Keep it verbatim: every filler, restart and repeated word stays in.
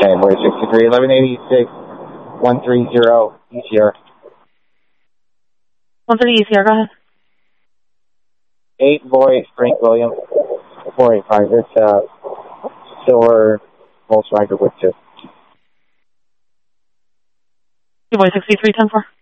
Okay, boy sixty-three, eleven eighty-six, one three zero, E C R. one thirty E C R, go ahead. eight boy Frank William, four eight five. It's uh, silver Volkswagen with two. two boy sixty-three, ten four.